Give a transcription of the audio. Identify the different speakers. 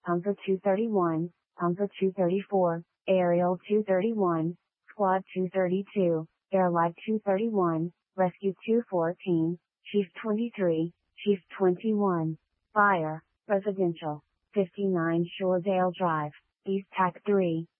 Speaker 1: Pumper 231, Pumper 234, Aerial 231, Squad 232, Airlight 231, Rescue 214, Chief 23, Chief 21. Fire, Residential, 59 Shoredale Drive, East TAC 3.